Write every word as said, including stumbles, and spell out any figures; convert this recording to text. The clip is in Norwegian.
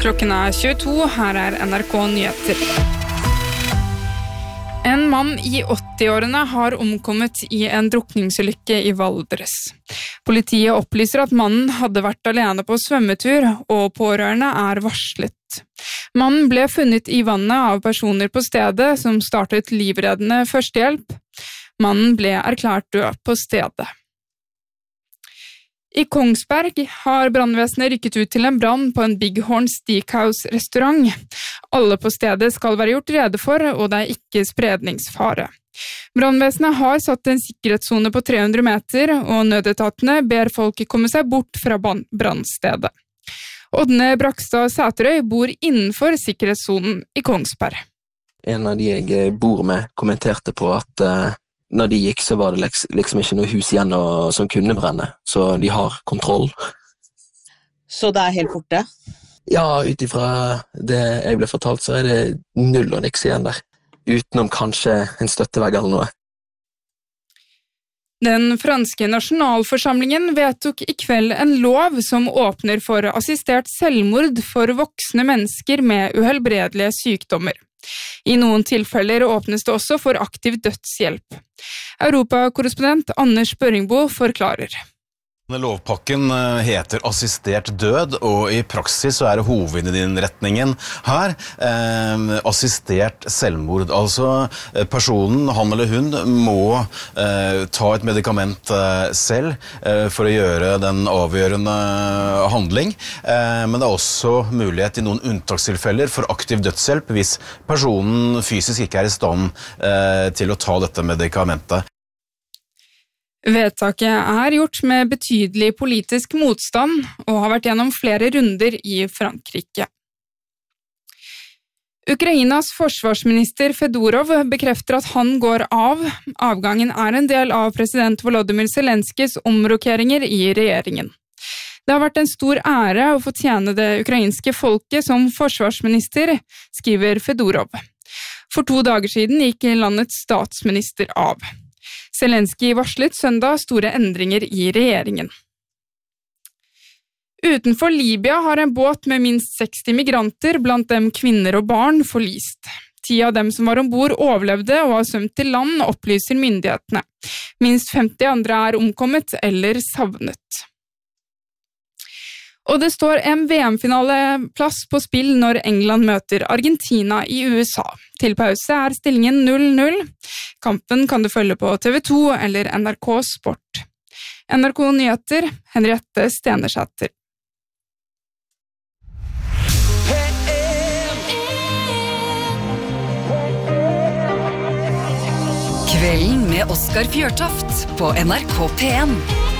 Klokken er tjueto, her er N R K Nyheter. En mann i åttiårene har omkommet i en drukningsulykke i Valdres. Politiet opplyser at mannen hadde vært alene på svømmetur, og pårørende er varslet. Mannen ble funnet i vannet av personer på stedet som startet livreddende førstehjelp. Mannen ble erklært død på stedet. I Kongsberg har brannvesenet rykket ut til en brann på en Bighorn Steakhouse-restaurant. Alle på stedet skal være gjort rede for, og det er ikke spredningsfare. Brannvesenet har satt en sikkerhetszone på tre hundre meter, og nødetatene ber folk komme seg bort fra brannstedet. Ådne Brakstad Sæterøy bor innenfor sikkerhetszonen i Kongsberg. En av de jeg bor med kommenterte på at uh, når de gikk så var det liksom ikke noe hus igjen og, som kunne brenne, så de har kontroll. Så det er helt borte? Ja, utifra det jeg ble fortalt så er det null og niks igjen der, utenom kanskje en støttevegg eller noe. Den franske nasjonalforsamlingen vedtok i kveld en lov som åpner for assistert selvmord for voksne mennesker med uhelbredelige sykdommer. I noen tilfeller åpnes det også for aktiv dødshjelp. Europakorrespondent Anders Børingbo forklarer. Lovpakken heter assistert død, og i praksis så er det hovedinnretningen her eh, assistert selvmord. Altså personen, han eller hun, må eh, ta et medikament eh, selv eh, for å gjøre den avgjørende handling. Eh, men det er også mulighet i noen unntakstilfeller for aktiv dødshjelp hvis personen fysisk ikke er i stand eh, til å ta dette medikamentet. Vedtaket er gjort med betydelig politisk motstand og har vært gjennom flere runder i Frankrike. Ukrainas forsvarsminister Fedorov bekrefter at han går av. Avgangen er en del av president Volodymyr Zelenskys omrokeringer i regjeringen. Det har vært en stor ære å få tjene det ukrainske folket som forsvarsminister, skriver Fedorov. For to dager siden gikk landets statsminister av. Zelensky varslet søndag store endringer i regjeringen. Utenfor Libya har en båt med minst seksti migranter, blant dem kvinner og barn, forlist. Ti av dem som var ombord overlevde og har svømt til land, opplyser myndighetene. Minst femti andre er omkommet eller savnet. Og det står en V M-finaleplass på spill når England møter Argentina i U S A. Til pause er stillingen null null. Kampen kan du følge på T V to eller N R K Sport. N R K Nyheter, Henriette Stenersæter. Kvelden med Oskar Fjørtoft på N R K P en.